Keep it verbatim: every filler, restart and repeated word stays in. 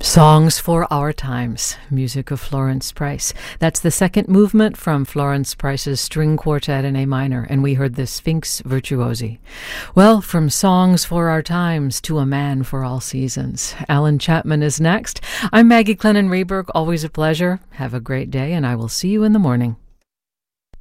Songs for Our Times, music of Florence Price. That's the second movement from Florence Price's String Quartet in A minor, and we heard the Sphinx Virtuosi. Well, from Songs for Our Times to A Man for All Seasons. Alan Chapman is next. I'm Maggie Clennon Reberg. Always a pleasure. Have a great day, and I will see you in the morning.